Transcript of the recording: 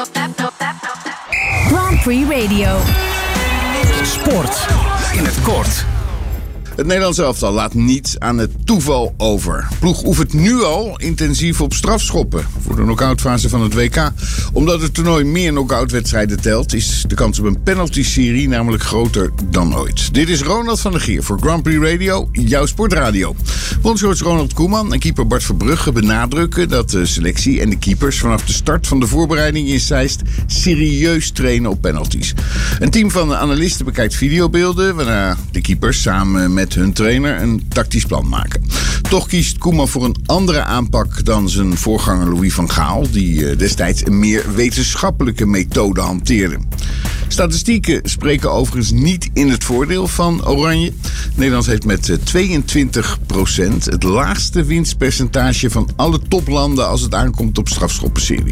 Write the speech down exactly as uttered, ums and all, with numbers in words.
Grand Prix Radio. Sport in het kort. Het Nederlands elftal laat niet aan het toeval over. Ploeg oefent nu al intensief op strafschoppen voor de knock-outfase van het W K. Omdat het toernooi meer knock-outwedstrijden telt, is de kans op een penalty-serie namelijk groter dan ooit. Dit is Ronald van der Geer voor Grand Prix Radio, jouw sportradio. Bondscoach Ronald Koeman en keeper Bart Verbrugge benadrukken dat de selectie en de keepers vanaf de start van de voorbereiding in Zeist serieus trainen op penalties. Een team van analisten bekijkt videobeelden waarna de keepers samen met hun trainer een tactisch plan maken. Toch kiest Koeman voor een andere aanpak dan zijn voorganger Louis van Gaal, die destijds een meer wetenschappelijke methode hanteerde. Statistieken spreken overigens niet in het voordeel van Oranje. Nederland heeft met tweeëntwintig procent het laagste winstpercentage van alle toplanden als het aankomt op strafschoppenseries.